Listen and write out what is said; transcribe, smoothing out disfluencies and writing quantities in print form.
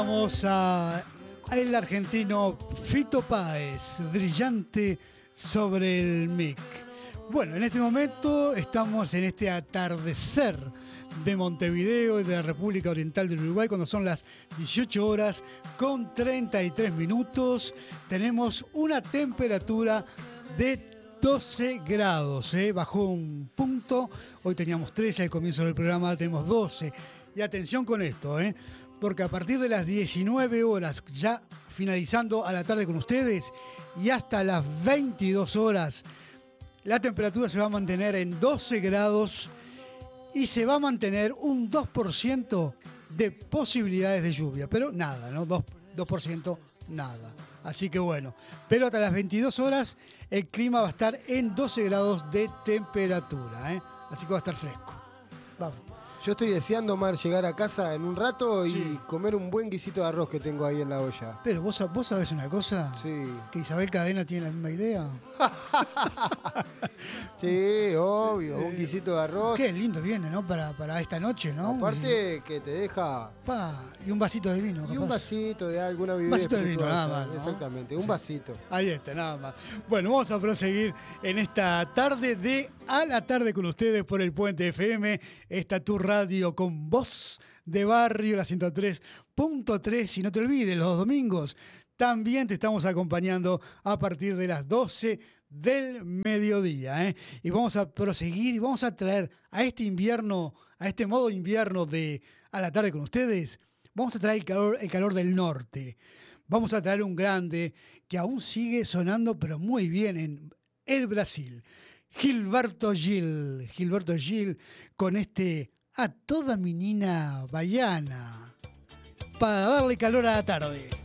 Vamos a el argentino Fito Páez, brillante sobre el mic. Bueno, en este momento estamos en este atardecer de Montevideo y de la República Oriental del Uruguay, cuando son las 18 horas con 33 minutos. Tenemos una temperatura de 12 grados, bajó un punto. Hoy teníamos 13 al comienzo del programa, ahora tenemos 12. Y atención con esto, porque a partir de las 19 horas, ya finalizando a la tarde con ustedes, y hasta las 22 horas, la temperatura se va a mantener en 12 grados y se va a mantener un 2% de posibilidades de lluvia. Pero nada, ¿no? 2% nada. Así que bueno. Pero hasta las 22 horas el clima va a estar en 12 grados de temperatura, Así que va a estar fresco. Vamos. Yo estoy deseando, Mar, llegar a casa en un rato Sí. y comer un buen guisito de arroz que tengo ahí en la olla. Pero vos sabés una cosa, Sí. que Isabel Cadena tiene la misma idea. Sí, obvio, un guisito de arroz. Qué lindo viene, ¿no? Para esta noche, ¿no? Aparte que te deja... Y un vasito de vino, Y un capaz. vasito de alguna bebida vasito de vino, espirituosa. nada más, ¿no? Exactamente, un vasito. Ahí está, nada más. Bueno, vamos a proseguir en esta tarde de A la Tarde con ustedes por el Puente FM. Esta tu radio con voz de barrio, la 103.3. Y no te olvides, los domingos también te estamos acompañando a partir de las 12 del mediodía. Y vamos a proseguir y vamos a traer a este invierno, a este modo invierno de A la Tarde con ustedes, vamos a traer el calor del norte. Vamos a traer un grande que aún sigue sonando, pero muy bien en el Brasil. Gilberto Gil con este A Toda Menina Baiana, para darle calor a la tarde.